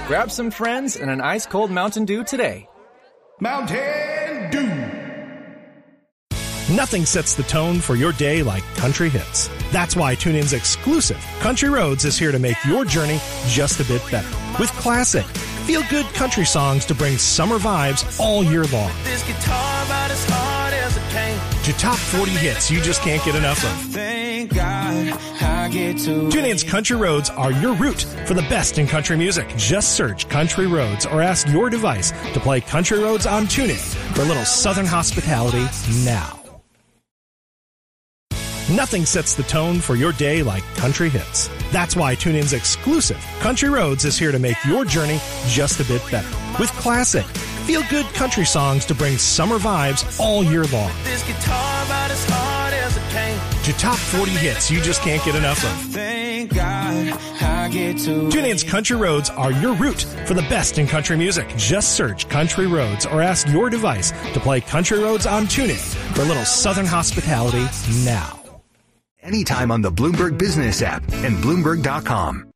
Grab some friends and an ice-cold Mountain Dew today. Mountain Dew. Nothing sets the tone for your day like country hits. That's why TuneIn's exclusive Country Roads is here to make your journey just a bit better. With classic, feel-good country songs to bring summer vibes all year long. This guitar about as hard as a pain. To top 40 hits you just can't get enough of. Thank God I get to. TuneIn's Country Roads are your route for the best in country music. Just search Country Roads or ask your device to play Country Roads on TuneIn for a little Southern hospitality now. Nothing sets the tone for your day like country hits. That's why TuneIn's exclusive Country Roads is here to make your journey just a bit better. With classic, feel-good country songs to bring summer vibes all year long. This guitar about as hard as a pain. To top 40 hits you just can't get enough of. Thank God I get to. TuneIn's Country Roads are your route for the best in country music. Just search Country Roads or ask your device to play Country Roads on TuneIn for a little Southern hospitality now. Anytime on the Bloomberg Business app and Bloomberg.com.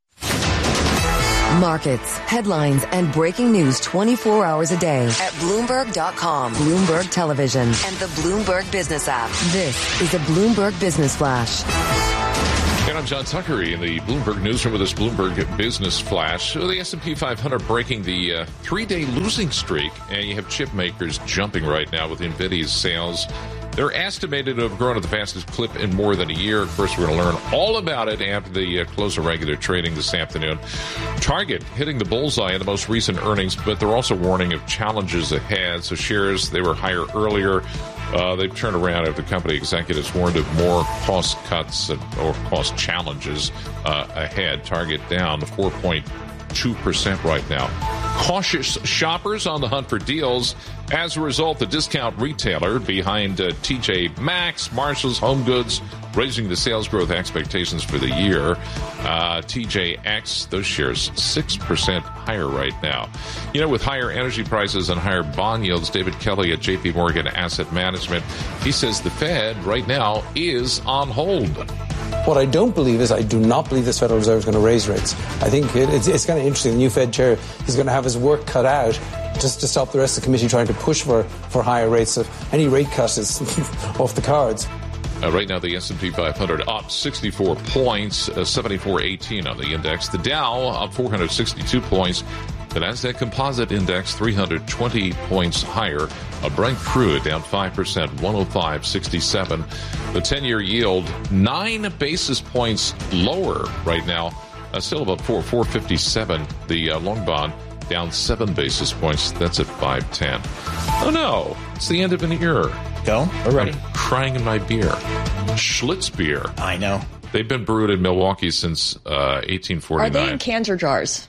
Markets, headlines, and breaking news 24 hours a day at Bloomberg.com, Bloomberg Television, and the Bloomberg Business app. This is a Bloomberg Business Flash. And I'm John Tucker in the Bloomberg Newsroom with this Bloomberg Business Flash. So the S&P 500 breaking the three-day losing streak, and you have chip makers jumping right now with NVIDIA's sales. They're estimated to have grown at the fastest clip in more than a year. Of course, we're going to learn all about it after the close of regular trading this afternoon. Target hitting the bullseye in the most recent earnings, but they're also warning of challenges ahead. So shares, they were higher earlier. They've turned around after company executives warned of more cost cuts or cost challenges ahead. Target down 4.2% right now. Cautious shoppers on the hunt for deals. As a result, the discount retailer behind TJ Maxx, Marshalls, Home Goods, raising the sales growth expectations for the year. TJX, those shares 6% higher right now. You know, with higher energy prices and higher bond yields, David Kelly at JP Morgan Asset Management, he says the Fed right now is on hold. What I don't believe is I do not believe this Federal Reserve is going to raise rates. I think it's kind of interesting. The new Fed chair is going to have his work cut out just to stop the rest of the committee trying to push for higher rates. So any rate cut is off the cards. Right now, the S&P 500 up 64 points, 74.18 on the index. The Dow up 462 points. The Nasdaq Composite Index 320 points higher. Brent crude down 5%, 105.67. The 10-year yield 9 basis points lower right now, still about 4.57. The long bond down 7 basis points. That's at 5.10. Oh no, it's the end of an era. Go, we're ready. I'm crying in my beer. Schlitz beer. I know. They've been brewed in Milwaukee since 1849. Are they in cans or jars?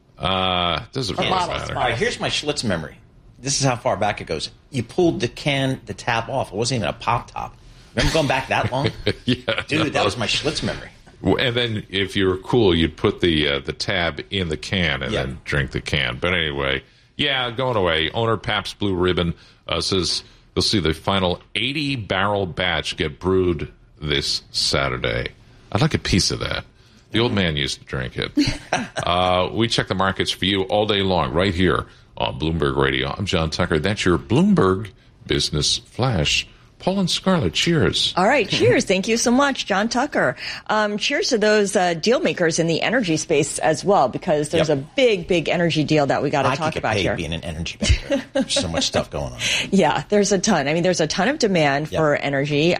Doesn't really matter. All right, here's my Schlitz memory. This is how far back it goes. You pulled the tap off. It wasn't even a pop top. Remember going back that long? Yeah, dude, that was my Schlitz memory. And then if you were cool, you'd put the tab in the can and then drink the can. But anyway, going away. Owner Pabst Blue Ribbon says they'll see the final 80-barrel batch get brewed this Saturday. I'd like a piece of that. The old man used to drink it. We check the markets for you all day long right here on Bloomberg Radio. I'm John Tucker. That's your Bloomberg Business Flash. Paul and Scarlett, cheers. All right, cheers. Thank you so much, John Tucker. Cheers to those deal makers in the energy space as well, because there's a big energy deal that we got to talk about here. I being an energy banker. There's so much stuff going on. Yeah, there's a ton. I mean, there's a ton of demand for energy,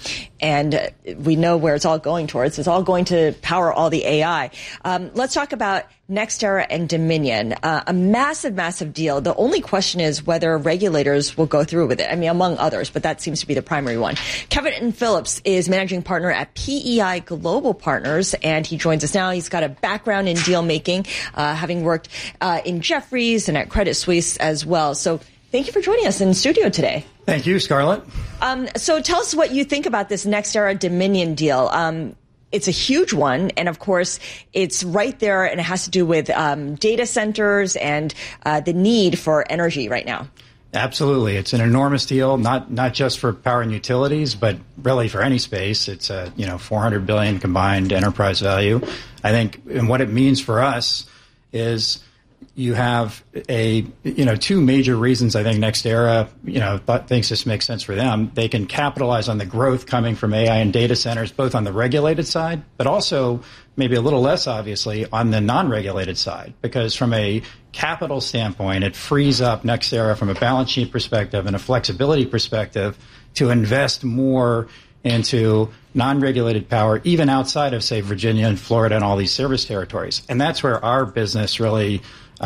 and we know where it's all going towards. It's all going to power all the AI. Let's talk about NextEra and Dominion, a massive deal. The only question is whether regulators will go through with it. I mean, among others, but that seems to be the primary one. Kevin Phillips is managing partner at PEI Global Partners, and he joins us now. He's got a background in deal making, having worked in Jefferies and at Credit Suisse as well. So thank you for joining us in studio today. Thank you, Scarlett. So tell us what you think about this NextEra Dominion deal. It's a huge one, and of course, it's right there, and it has to do with data centers and the need for energy right now. Absolutely. It's an enormous deal, not just for power and utilities, but really for any space. It's a $400 billion combined enterprise value. I think, and what it means for us is you have two major reasons I think NextEra, thinks this makes sense for them. They can capitalize on the growth coming from AI and data centers, both on the regulated side, but also maybe a little less obviously on the non-regulated side, because from a capital standpoint, it frees up NextEra from a balance sheet perspective and a flexibility perspective to invest more into non-regulated power, even outside of, say, Virginia and Florida and all these service territories. And that's where our business really,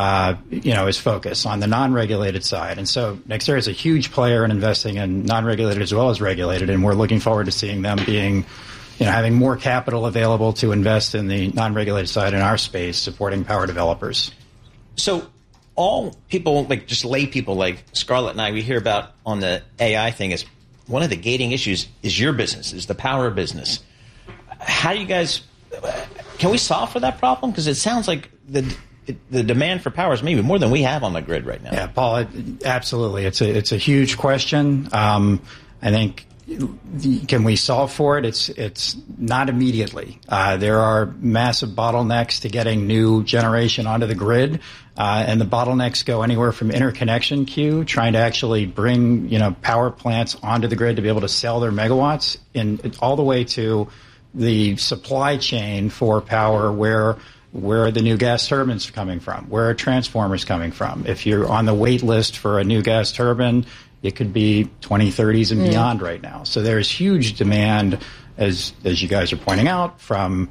is focused, on the non-regulated side. And so NextEra is a huge player in investing in non-regulated as well as regulated, and we're looking forward to seeing them being, having more capital available to invest in the non-regulated side in our space, supporting power developers. So all people, like just lay people like Scarlett and I, we hear about on the AI thing is one of the gating issues is your business, is the power business. How do you guys, can we solve for that problem? Because it sounds like the demand for power is maybe more than we have on the grid right now. Yeah, Paul, absolutely. It's a huge question. I think, can we solve for it? It's not immediately. There are massive bottlenecks to getting new generation onto the grid. And the bottlenecks go anywhere from interconnection queue, trying to actually bring, power plants onto the grid to be able to sell their megawatts, and all the way to the supply chain for power, where are the new gas turbines coming from? Where are transformers coming from? If you're on the wait list for a new gas turbine, it could be 2030s and beyond right now. So there's huge demand, as you guys are pointing out, from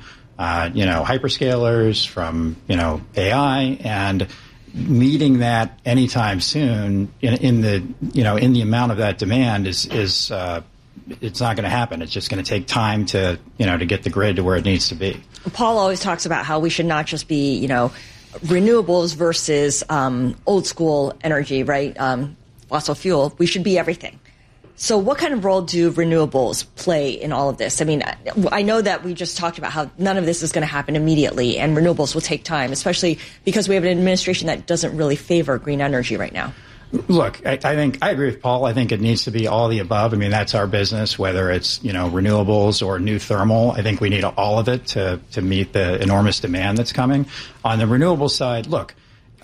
hyperscalers, from AI, and meeting that anytime soon in the amount of that demand is it's not going to happen. It's just going to take time to get the grid to where it needs to be. Paul always talks about how we should not just be renewables versus old school energy, right? Fossil fuel. We should be everything. So what kind of role do renewables play in all of this? I mean, I know that we just talked about how none of this is going to happen immediately, and renewables will take time, especially because we have an administration that doesn't really favor green energy right now. Look, I think I agree with Paul. I think it needs to be all the above. I mean, that's our business, whether it's, renewables or new thermal. I think we need all of it to meet the enormous demand that's coming. On the renewable side, look,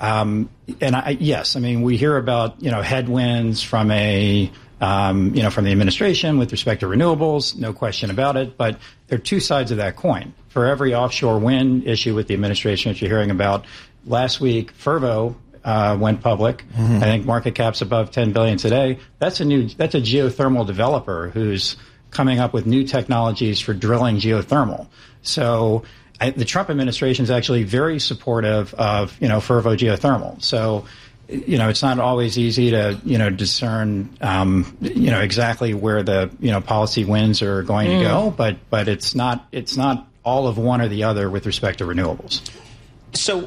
yes, I mean, we hear about, headwinds from from the administration with respect to renewables, no question about it. But there are two sides of that coin. For every offshore wind issue with the administration that you're hearing about, last week, Fervo went public. Mm-hmm. I think market cap's above $10 billion today. That's a geothermal developer who's coming up with new technologies for drilling geothermal. So the Trump administration is actually very supportive of, Fervo geothermal. So, it's not always easy to, discern, exactly where the, policy winds are going to go, but it's not all of one or the other with respect to renewables. So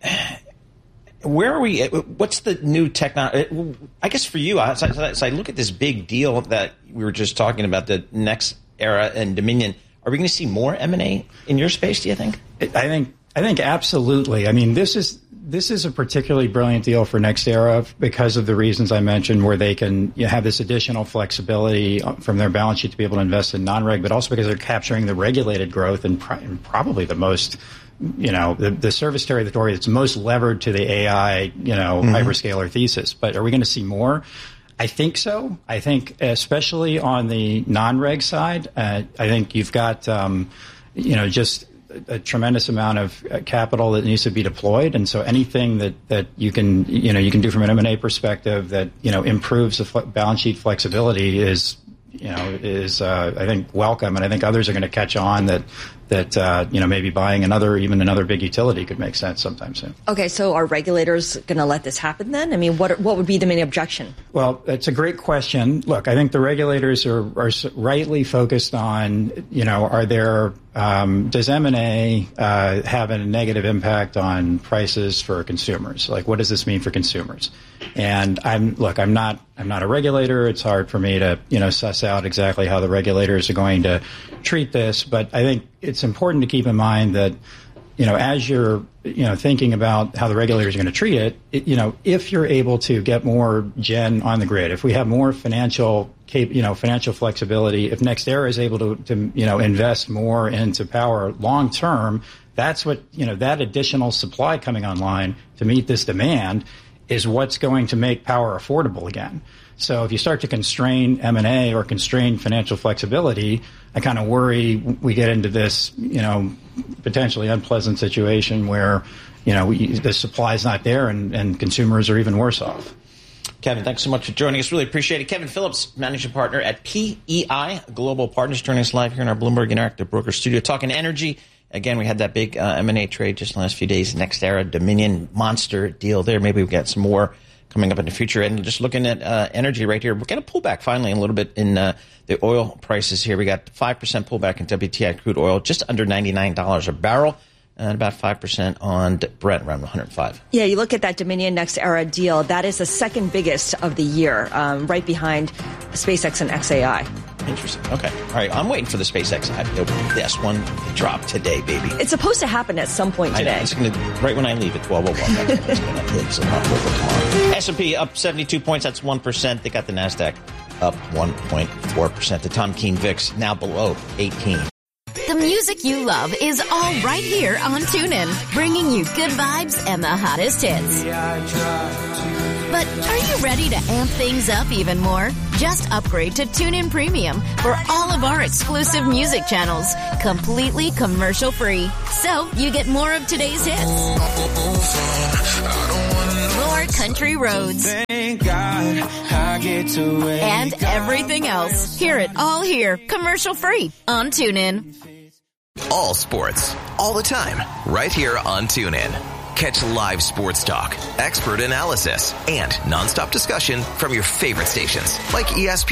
where are we? What's the new technology? I guess for you, as I look at this big deal that we were just talking about, the NextEra and Dominion, are we going to see more M&A in your space, do you think? I think absolutely. I mean, this is a particularly brilliant deal for NextEra because of the reasons I mentioned, where they can have this additional flexibility from their balance sheet to be able to invest in non-reg, but also because they're capturing the regulated growth and probably the most, the service territory that's most levered to the AI, hyperscaler thesis. But are we going to see more? I think so. I think especially on the non-reg side, I think you've got, just a tremendous amount of capital that needs to be deployed. And so anything that you can do from an M&A perspective that, improves the balance sheet flexibility is I think welcome. And I think others are going to catch on that maybe buying another big utility could make sense sometime soon. Okay, so are regulators going to let this happen then? I mean, what would be the main objection? Well, it's a great question. Look, I think the regulators are rightly focused on, does M&A have a negative impact on prices for consumers? Like, what does this mean for consumers? And I'm not a regulator. It's hard for me to, suss out exactly how the regulators are going to treat this. But I think it's important to keep in mind that, as you're, thinking about how the regulators are going to treat it, if you're able to get more gen on the grid, if we have more financial flexibility, if NextEra is able to invest more into power long term, That's what, that additional supply coming online to meet this demand is what's going to make power affordable again. So if you start to constrain M&A or constrain financial flexibility, I kind of worry we get into this, potentially unpleasant situation where, the supply is not there and consumers are even worse off. Kevin, thanks so much for joining us. Really appreciate it. Kevin Phillips, managing partner at PEI Global Partners, joining us live here in our Bloomberg Interactive Broker studio, talking energy. Again, we had that big M&A trade just in the last few days. NextEra, Dominion, monster deal there. Maybe we've got some more coming up in the future. And just looking at energy right here, we're going to pull back finally a little bit in the oil prices here. We got 5% pullback in WTI crude oil, just under $99 a barrel. And about 5% on Brent, around 105. Yeah, you look at that Dominion NextEra deal. That is the second biggest of the year, right behind SpaceX and XAI. Interesting. Okay. All right. I'm waiting for the SpaceX IPO. This one to drop today, baby. It's supposed to happen at some point today. It's going to, right when I leave at 12:01. That's when it's going to hit. So not tomorrow. S&P up 72 points. That's 1%. They got the NASDAQ up 1.4%. The Tom Keene VIX now below 18. The music you love is all right here on TuneIn, bringing you good vibes and the hottest hits. But are you ready to amp things up even more? Just upgrade to TuneIn Premium for all of our exclusive music channels, completely commercial-free. So you get more of today's hits, more country roads, Thank God I get to wake and everything else. Hear it all here, commercial-free on TuneIn. All sports, all the time, right here on TuneIn. Catch live sports talk, expert analysis, and nonstop discussion from your favorite stations like ESPN.